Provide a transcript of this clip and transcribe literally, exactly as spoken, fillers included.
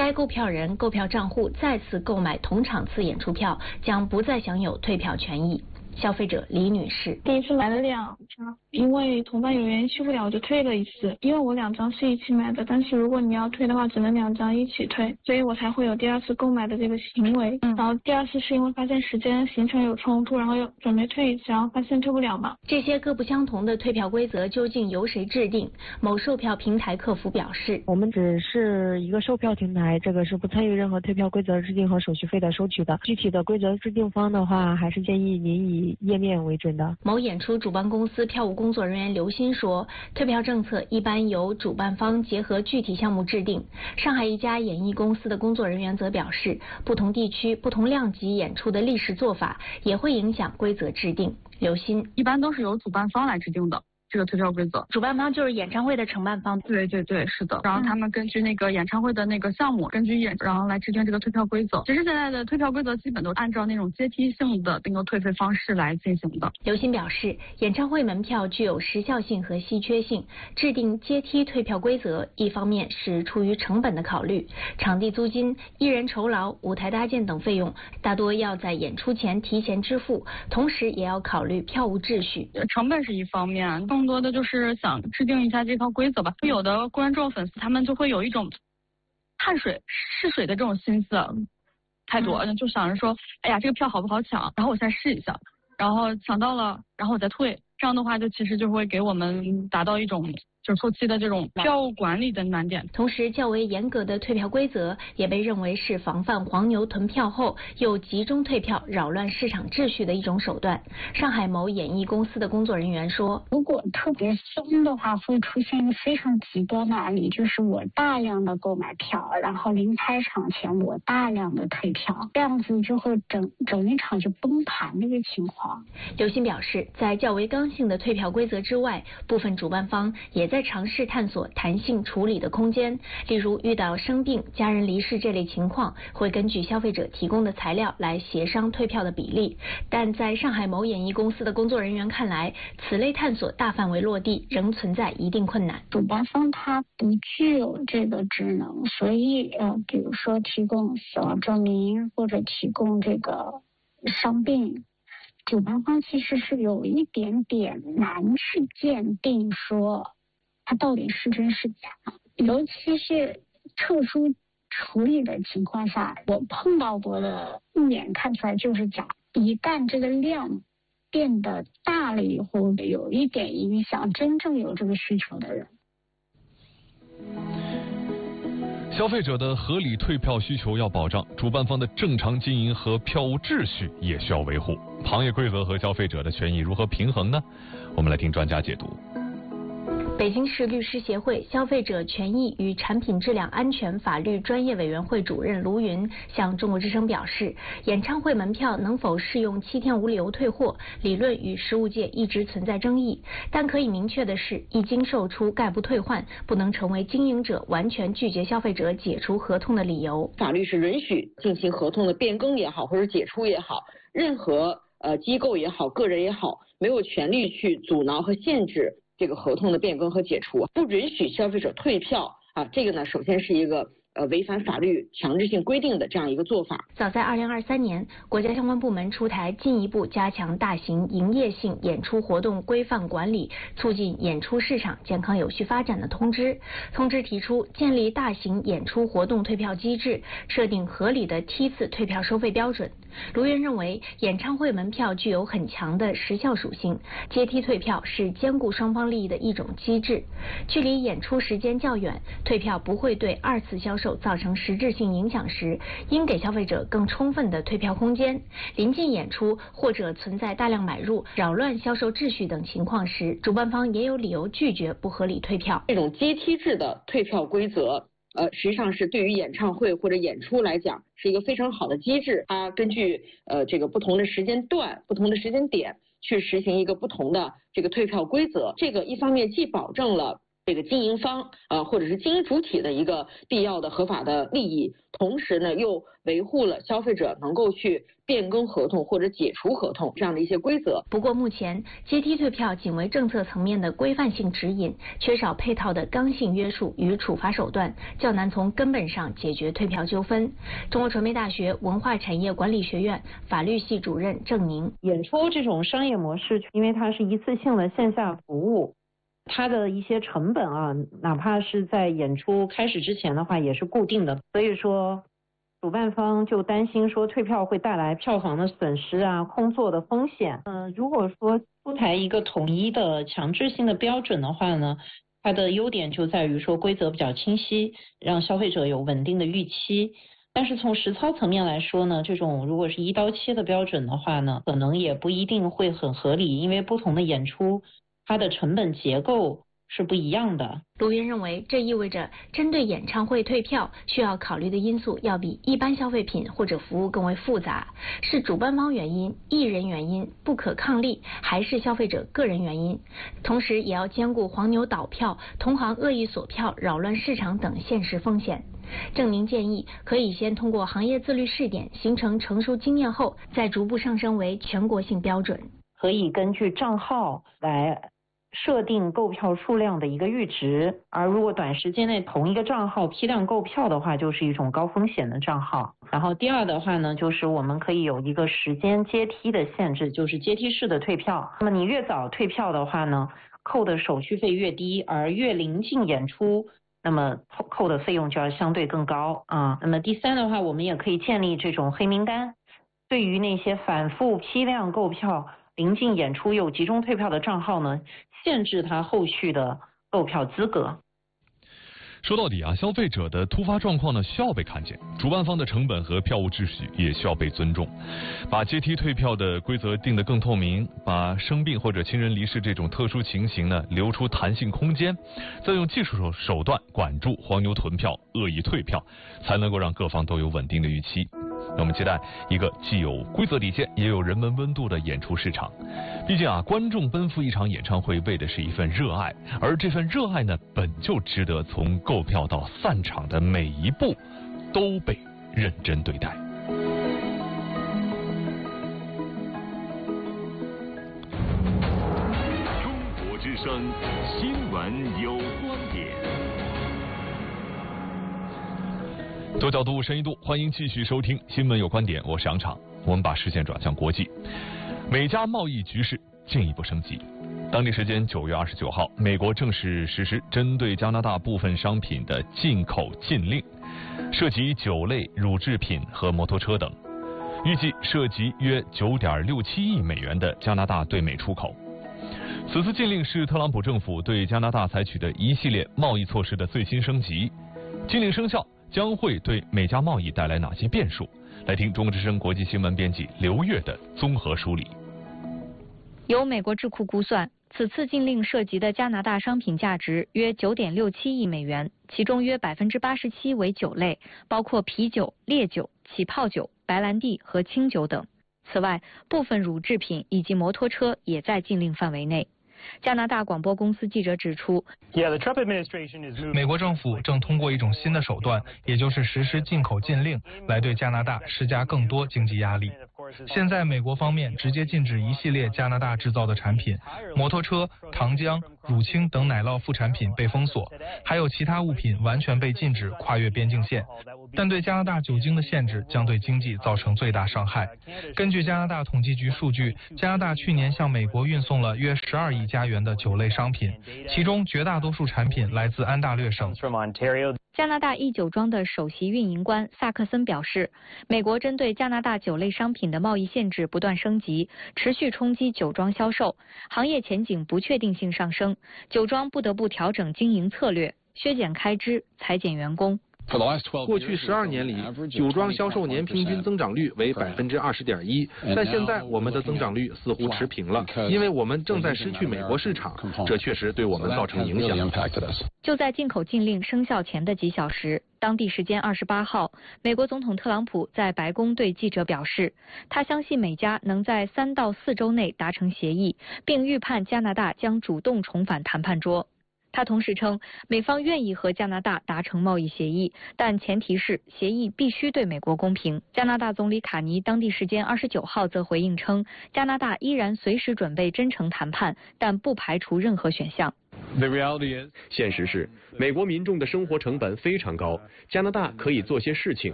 该购票人、购票账户再次购买同场次演出票，将不再享有退票权益。消费者李女士， 第一次买了两张，因为同伴有原因去不了，我就退了一次。因为我两张是一起买的，但是如果你要退的话，只能两张一起退，所以我才会有第二次购买的这个行为。嗯，然后第二次是因为发现时间行程有冲突，然后又准备退一次，然后发现退不了嘛。 这些各不相同的退票规则究竟由谁制定？某售票平台客服表示， 我们只是一个售票平台，这个是不参与任何退票规则制定和手续费的收取的。具体的规则制定方的话，还是建议您以页面为准的。 某演出主办公司票务工作人员刘鑫说，退票政策一般由主办方结合具体项目制定。上海一家演艺公司的工作人员则表示，不同地区、不同量级演出的历史做法也会影响规则制定。刘鑫， 一般都是由主办方来制定的。这个退票规则， 主办方就是演唱会的承办方。 对对对，是的。然后他们根据那个演唱会的那个项目，根据演，然后来制定这个退票规则。其实现在的退票规则基本都按照那种阶梯性的那个退费方式来进行的。 刘鑫表示，演唱会门票具有时效性和稀缺性，制定阶梯退票规则，一方面是出于成本的考虑，场地租金、艺人酬劳、舞台搭建等费用大多要在演出前提前支付，同时也要考虑票务秩序。 成本是一方面，更多的就是想制定一下这套规则吧。有的观众粉丝他们就会有一种探水试水的这种心思太多，嗯、就想着说，哎呀，这个票好不好抢，然后我先试一下，然后抢到了，然后我再退。这样的话，就其实就会给我们达到一种就是后期的这种票务管理的难点。 同时，较为严格的退票规则也被认为是防范黄牛囤票后又集中退票、扰乱市场秩序的一种手段。上海某演艺公司的工作人员说， 如果特别松的话，会出现一个非常极端的案例，就是我大量的购买票，然后临开场前我大量的退票，这样子就会整整一场就崩盘的一个情况。 刘鑫表示，在较为刚性的退票规则之外，部分主办方也在尝试探索弹性处理的空间，例如遇到生病、家人离世这类情况，会根据消费者提供的材料来协商退票的比例。但在上海某演艺公司的工作人员看来，此类探索大范围落地仍存在一定困难。 主办方他不具有这个职能，所以呃，比如说提供死亡证明或者提供这个伤病，主办方其实是有一点点难去鉴定说它到底是真是假，尤其是特殊处理的情况下，我碰到过的一眼看出来就是假。一旦这个量变得大了以后，有一点影响真正有这个需求的人。 消费者的合理退票需求要保障，主办方的正常经营和票务秩序也需要维护。行业规则和消费者的权益如何平衡呢？我们来听专家解读。 北京市律师协会消费者权益与产品质量安全法律专业委员会主任卢云向中国之声表示，演唱会门票能否适用七天无理由退货，理论与实务界一直存在争议，但可以明确的是，一经售出概不退换，不能成为经营者完全拒绝消费者解除合同的理由。 法律是允许进行合同的变更也好，或者解除也好，任何呃机构也好，个人也好，没有权利去阻挠和限制这个合同的变更和解除，不允许消费者退票啊，这个呢，首先是一个呃违反法律强制性规定的这样一个做法。 早在二零二三年，国家相关部门出台进一步加强大型营业性演出活动规范管理，促进演出市场健康有序发展的通知。通知提出，建立大型演出活动退票机制，设定合理的梯次退票收费标准。卢云认为，演唱会门票具有很强的时效属性，阶梯退票是兼顾双方利益的一种机制。距离演出时间较远，退票不会对二次销售造成实质性影响时，应给消费者更充分的退票空间。临近演出或者存在大量买入、扰乱销售秩序等情况时，主办方也有理由拒绝不合理退票。 这种阶梯制的退票规则呃，实际上是对于演唱会或者演出来讲是一个非常好的机制，它根据呃这个不同的时间段、不同的时间点去实行一个不同的这个退票规则。这个一方面既保证了这个经营方呃或者是经营主体的一个必要的合法的利益，同时呢又维护了消费者能够去变更合同或者解除合同这样的一些规则。 不过目前阶梯退票仅为政策层面的规范性指引，缺少配套的刚性约束与处罚手段，较难从根本上解决退票纠纷。中国传媒大学文化产业管理学院法律系主任郑宁， 演出这种商业模式，因为它是一次性的线下服务，它的一些成本啊，哪怕是在演出开始之前的话也是固定的，所以说主办方就担心说退票会带来票房的损失啊、空座的风险。嗯、呃，如果说出台一个统一的强制性的标准的话呢，它的优点就在于说规则比较清晰，让消费者有稳定的预期。但是从实操层面来说呢，这种如果是一刀切的标准的话呢，可能也不一定会很合理，因为不同的演出它的成本结构是不一样的。 卢云认为，这意味着针对演唱会退票需要考虑的因素要比一般消费品或者服务更为复杂，是主办方原因、艺人原因、不可抗力，还是消费者个人原因？同时也要兼顾黄牛倒票、同行恶意锁票、扰乱市场等现实风险。郑宁建议，可以先通过行业自律试点，形成成熟经验后，再逐步上升为全国性标准。 可以根据账号来设定购票数量的一个阈值，而如果短时间内同一个账号批量购票的话，就是一种高风险的账号。然后第二的话呢，就是我们可以有一个时间阶梯的限制，就是阶梯式的退票。那么你越早退票的话呢，扣的手续费越低，而越临近演出，那么扣的费用就要相对更高啊。那么第三的话，我们也可以建立这种黑名单，对于那些反复批量购票、临近演出又集中退票的账号呢，限制他后续的购票资格。 说到底啊，消费者的突发状况呢需要被看见，主办方的成本和票务秩序也需要被尊重。把阶梯退票的规则定得更透明，把生病或者亲人离世这种特殊情形呢留出弹性空间，再用技术手手段管住黄牛囤票、恶意退票，才能够让各方都有稳定的预期。那我们期待一个既有规则底线也有人文温度的演出市场。毕竟啊，观众奔赴一场演唱会为的是一份热爱，而这份热爱呢，本就值得从购票到散场的每一步都被认真对待。 中国之声新闻有观点。 多角度、深一度，欢迎继续收听《新闻有观点》，我是杨昶。我们把视线转向国际，美加贸易局势进一步升级。当地时间九月二十九号，美国正式实施针对加拿大部分商品的进口禁令，涉及酒类、乳制品和摩托车等，预计涉及约九点六七亿美元的加拿大对美出口。此次禁令是特朗普政府对加拿大采取的一系列贸易措施的最新升级。禁令生效将会对美加贸易带来哪些变数？来听中国之声国际新闻编辑刘越的综合梳理。 由美国智库估算，此次禁令涉及的加拿大商品价值约九点六七亿美元，其中约百分之八十七为酒类，包括啤酒、烈酒、起泡酒、白兰地和清酒等。此外，部分乳制品以及摩托车也在禁令范围内。加拿大广播公司记者指出， 美国政府正通过一种新的手段，也就是实施进口禁令，来对加拿大施加更多经济压力。现在美国方面直接禁止一系列加拿大制造的产品，摩托车、糖浆、乳清等奶酪副产品被封锁，还有其他物品完全被禁止跨越边境线。但对加拿大酒精的限制将对经济造成最大伤害。根据加拿大统计局数据，加拿大去年向美国运送了约十二亿加元的酒类商品，其中绝大多数产品来自安大略省。 加拿大一酒庄的首席运营官萨克森表示，美国针对加拿大酒类商品的贸易限制不断升级，持续冲击酒庄销售，行业前景不确定性上升，酒庄不得不调整经营策略，削减开支，裁减员工。 过去十二年里，酒庄销售年平均增长率为百分之二十点一，但现在我们的增长率似乎持平了，因为我们正在失去美国市场，这确实对我们造成影响。 就在进口禁令生效前的几小时，当地时间二十八号，美国总统特朗普在白宫对记者表示，他相信美加能在三到四周内达成协议，并预判加拿大将主动重返谈判桌。 他同时称，美方愿意和加拿大达成贸易协议，但前提是协议必须对美国公平。加拿大总理卡尼当地时间二十九号则回应称，加拿大依然随时准备真诚谈判，但不排除任何选项。 现实是，美国民众的生活成本非常高，加拿大可以做些事情，